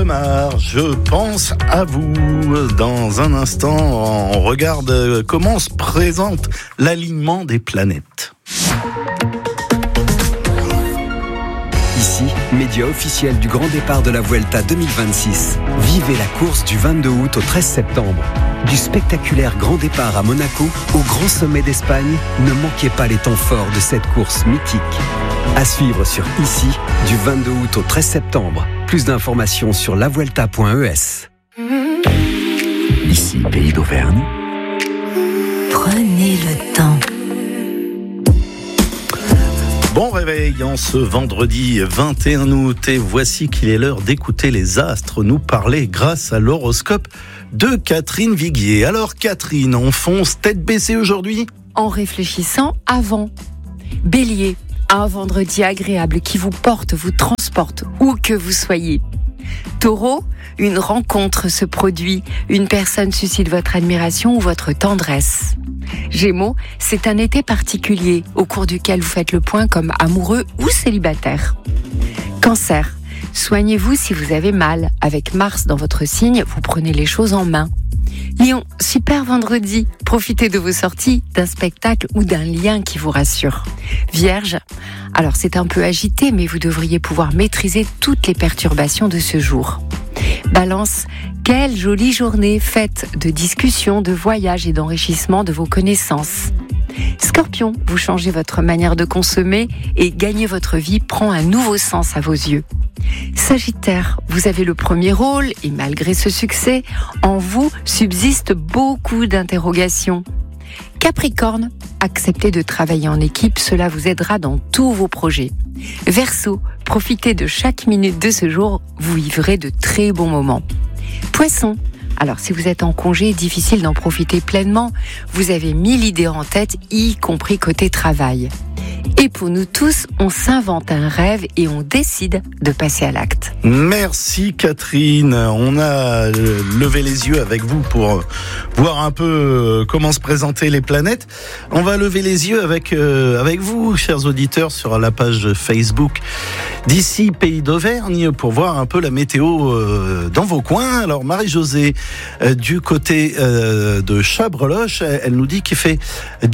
Lemar, je pense à vous. Dans un instant, on regarde comment se présente l'alignement des planètes. Ici, média officiel du grand départ de la Vuelta 2026. Vivez la course du 22 août au 13 septembre. Du spectaculaire grand départ à Monaco au grand sommet d'Espagne, ne manquez pas les temps forts de cette course mythique. À suivre sur Ici, du 22 août au 13 septembre. Plus d'informations sur lavuelta.es. Ici, pays d'Auvergne. Prenez le temps. Bon réveil en ce vendredi 21 août et voici qu'il est l'heure d'écouter les astres nous parler grâce à l'horoscope de Catherine Viguier. Alors Catherine, on fonce tête baissée aujourd'hui ? En réfléchissant avant. Bélier, un vendredi agréable qui vous porte, vous transporte, où que vous soyez. Taureau, une rencontre se produit, une personne suscite votre admiration ou votre tendresse. Gémeaux, c'est un été particulier au cours duquel vous faites le point comme amoureux ou célibataire. Cancer, soignez-vous si vous avez mal. Avec Mars dans votre signe, vous prenez les choses en main. Lion, super vendredi, profitez de vos sorties, d'un spectacle ou d'un lien qui vous rassure. Vierge, alors c'est un peu agité, mais vous devriez pouvoir maîtriser toutes les perturbations de ce jour. Balance, quelle jolie journée faite de discussions, de voyages et d'enrichissement de vos connaissances. Scorpion, vous changez votre manière de consommer et gagner votre vie prend un nouveau sens à vos yeux. Sagittaire, vous avez le premier rôle et malgré ce succès, en vous subsistent beaucoup d'interrogations. Capricorne, acceptez de travailler en équipe, cela vous aidera dans tous vos projets. Verseau, profitez de chaque minute de ce jour, vous vivrez de très bons moments. Poisson, alors si vous êtes en congé, difficile d'en profiter pleinement, vous avez 1000 idées en tête, y compris côté travail. Et pour nous tous, on s'invente un rêve et on décide de passer à l'acte. Merci Catherine, on a levé les yeux avec vous pour voir un peu comment se présentaient les planètes. On va lever les yeux avec vous, chers auditeurs, sur la page Facebook d'Ici, pays d'Auvergne, pour voir un peu la météo dans vos coins. Alors Marie-Josée, du côté de Chabreloche, elle nous dit qu'il fait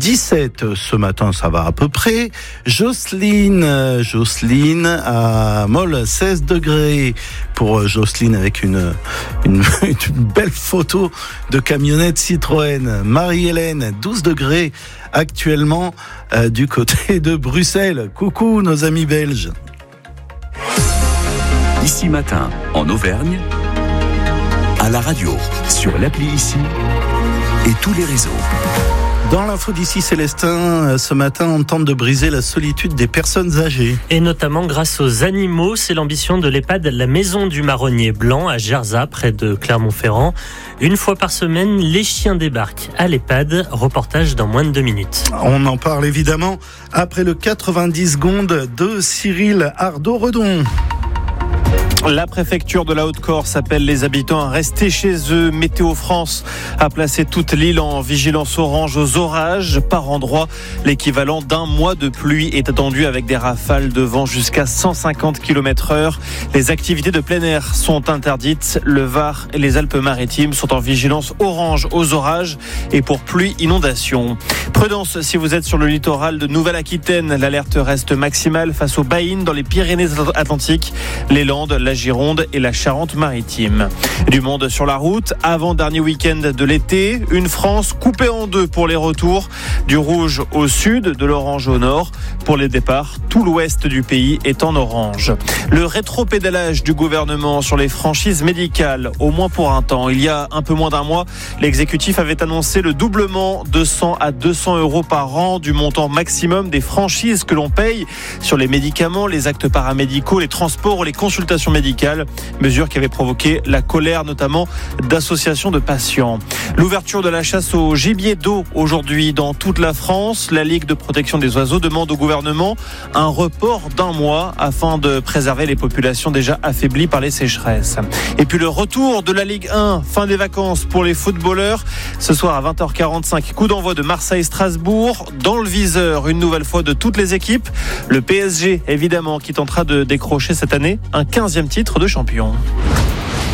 17 ce matin, ça va à peu près. Jocelyne à Molles, 16 degrés pour Jocelyne avec une belle photo de camionnette Citroën. Marie-Hélène, 12 degrés actuellement du côté de Bruxelles. Coucou nos amis belges. Ici matin, en Auvergne, à la radio, sur l'appli Ici et tous les réseaux. Dans l'info d'ici Célestin, ce matin, on tente de briser la solitude des personnes âgées. Et notamment grâce aux animaux, c'est l'ambition de l'EHPAD La Maison du Marronnier Blanc à Gerzat, près de Clermont-Ferrand. Une fois par semaine, les chiens débarquent à l'EHPAD. Reportage dans moins de 2 minutes. On en parle évidemment après le 90 secondes de Cyril Ardo-Redon. La préfecture de la Haute-Corse appelle les habitants à rester chez eux. Météo France a placé toute l'île en vigilance orange aux orages. Par endroit, l'équivalent d'un mois de pluie est attendu avec des rafales de vent jusqu'à 150 km/h. Les activités de plein air sont interdites. Le Var et les Alpes-Maritimes sont en vigilance orange aux orages et pour pluie inondation. Prudence si vous êtes sur le littoral de Nouvelle-Aquitaine. L'alerte reste maximale face aux baïnes dans les Pyrénées-Atlantiques, les Landes, la Gironde et la Charente-Maritime. Du monde sur la route, avant-dernier week-end de l'été, une France coupée en deux pour les retours, du rouge au sud, de l'orange au nord. Pour les départs, tout l'ouest du pays est en orange. Le rétropédalage du gouvernement sur les franchises médicales, au moins pour un temps. Il y a un peu moins d'un mois, l'exécutif avait annoncé le doublement de 100 à 200 € par an du montant maximum des franchises que l'on paye sur les médicaments, les actes paramédicaux, les transports ou les consultations médicales, mesure qui avait provoqué la colère notamment d'associations de patients. L'ouverture de la chasse au gibier d'eau aujourd'hui dans toute la France. La Ligue de protection des oiseaux demande au gouvernement un report d'1 mois afin de préserver les populations déjà affaiblies par les sécheresses. Et puis le retour de la Ligue 1, fin des vacances pour les footballeurs. Ce soir à 20h45, coup d'envoi de Marseille-Strasbourg. Dans le viseur, une nouvelle fois de toutes les équipes. Le PSG, évidemment, qui tentera de décrocher cette année un 15e titre de champion.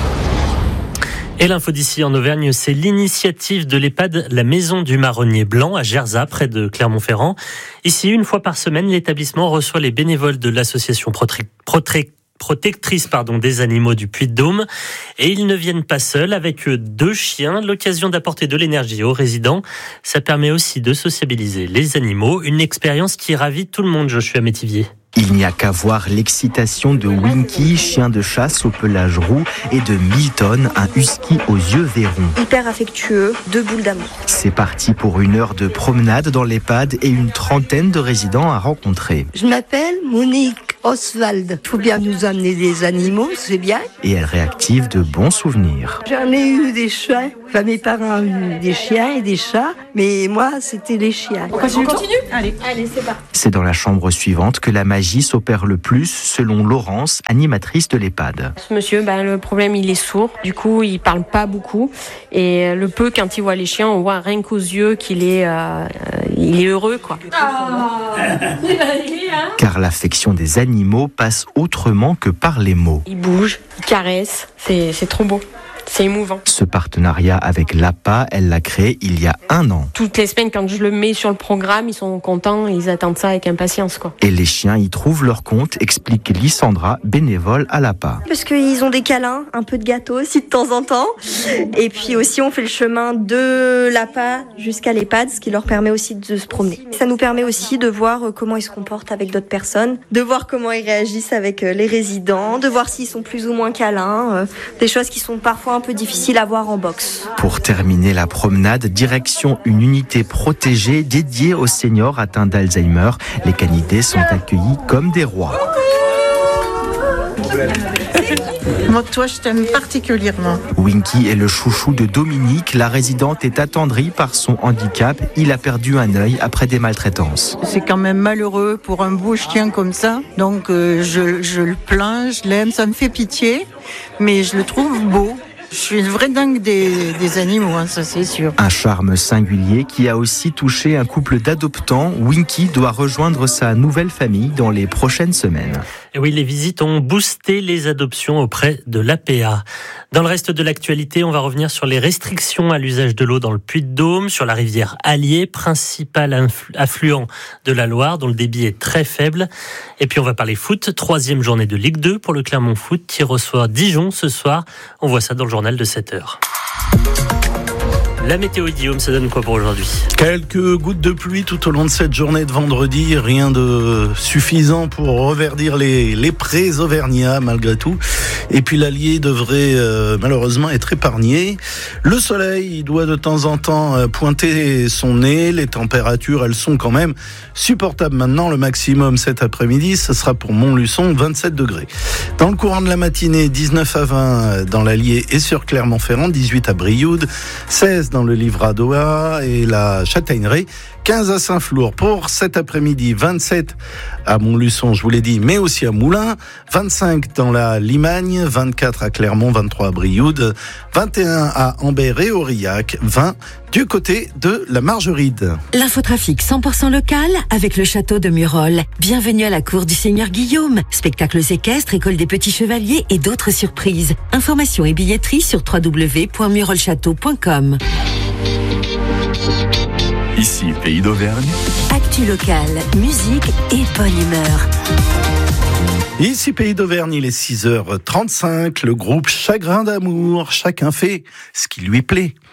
Et l'info d'ici en Auvergne, c'est l'initiative de l'EHPAD La Maison du Marronnier Blanc à Gerzat, près de Clermont-Ferrand. Ici, une fois par semaine, l'établissement reçoit les bénévoles de l'association protectrice des animaux du Puy-de-Dôme. Et ils ne viennent pas seuls, avec 2 chiens, l'occasion d'apporter de l'énergie aux résidents. Ça permet aussi de sociabiliser les animaux, une expérience qui ravit tout le monde, Joshua Métivier. Il n'y a qu'à voir l'excitation de Winky, chien de chasse au pelage roux, et de Milton, un husky aux yeux verrons. Hyper affectueux, 2 boules d'amour. C'est parti pour 1 heure de promenade dans l'EHPAD et une trentaine de résidents à rencontrer. Je m'appelle Monique Oswald. Il faut bien nous amener des animaux, c'est bien. Et elle réactive de bons souvenirs. J'en ai eu des chiens. Enfin, mes parents ont eu des chiens et des chats, mais moi, c'était les chiens. On continue ? Allez, c'est parti. C'est dans la chambre suivante que la magie s'opère le plus, selon Laurence, animatrice de l'EHPAD. Ce monsieur, le problème, il est sourd. Du coup, il parle pas beaucoup. Et le peu, quand il voit les chiens, on voit rien qu'aux yeux qu'il est, il est heureux, quoi. Car l'affection des animaux passe autrement que par les mots. Il bouge, il caresse. C'est trop beau. C'est émouvant. Ce partenariat avec l'APA, elle l'a créé il y a 1 an. Toutes les semaines, quand je le mets sur le programme, ils sont contents et ils attendent ça avec impatience, quoi. Et les chiens y trouvent leur compte, explique Lysandra, bénévole à l'APA. Parce qu'ils ont des câlins, un peu de gâteau aussi de temps en temps. Et puis aussi, on fait le chemin de l'APA jusqu'à l'EHPAD, ce qui leur permet aussi de se promener. Ça nous permet aussi de voir comment ils se comportent avec d'autres personnes, de voir comment ils réagissent avec les résidents, de voir s'ils sont plus ou moins câlins, des choses qui sont parfois un peu difficile à voir en boxe. Pour terminer la promenade, direction une unité protégée dédiée aux seniors atteints d'Alzheimer. Les canidés sont accueillis comme des rois. Moi, toi, je t'aime particulièrement. Winky est le chouchou de Dominique. La résidente est attendrie par son handicap. Il a perdu un œil après des maltraitances. C'est quand même malheureux pour un beau chien comme ça. Donc, je le plains, je l'aime, ça me fait pitié, mais je le trouve beau. Je suis une vraie dingue des animaux, ça c'est sûr. Un charme singulier qui a aussi touché un couple d'adoptants. Winky doit rejoindre sa nouvelle famille dans les prochaines semaines. Et oui, les visites ont boosté les adoptions auprès de l'APA. Dans le reste de l'actualité, on va revenir sur les restrictions à l'usage de l'eau dans le Puy-de-Dôme, sur la rivière Allier, principal affluent de la Loire, dont le débit est très faible. Et puis on va parler foot, 3e journée de Ligue 2 pour le Clermont Foot, qui reçoit Dijon ce soir. On voit ça dans le journal de 7h. La météo, Guillaume, ça donne quoi pour aujourd'hui ? Quelques gouttes de pluie tout au long de cette journée de vendredi, rien de suffisant pour reverdir les prés auvergnats malgré tout. Et puis l'Allier devrait malheureusement être épargné. Le soleil doit de temps en temps pointer son nez. Les températures, elles sont quand même supportables maintenant. Le maximum cet après-midi, ce sera pour Montluçon, 27 degrés. Dans le courant de la matinée, 19 à 20 dans l'Allier et sur Clermont-Ferrand, 18 à Brioude, 16 dans le Livrat d'Oa et la Châtaigneraie, 15 à Saint-Flour. Pour cet après-midi, 27 à Montluçon, je vous l'ai dit, mais aussi à Moulins, 25 dans la Limagne, 24 à Clermont, 23 à Brioude, 21 à Ambert et Aurillac, 20 du côté de la Margeride. L'infotrafic 100% local avec le château de Murol. Bienvenue à la cour du Seigneur Guillaume. Spectacles équestres, école des petits chevaliers et d'autres surprises. Informations et billetterie sur www.murolchâteau.com. Ici, Pays d'Auvergne. Actu local, musique et bonne humeur. Ici, Pays d'Auvergne, il est 6h35. Le groupe Chagrin d'amour. Chacun fait ce qui lui plaît.